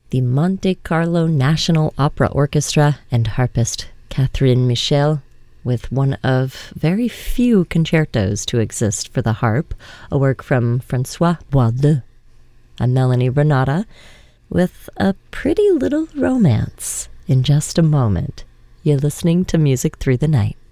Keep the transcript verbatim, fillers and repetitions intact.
the Monte Carlo National Opera Orchestra and harpist Catherine Michel, with one of very few concertos to exist for the harp, a work from Francois Boisdeu. I'm Melanie Renata with a pretty little romance. In just a moment, you're listening to Music Through the Night.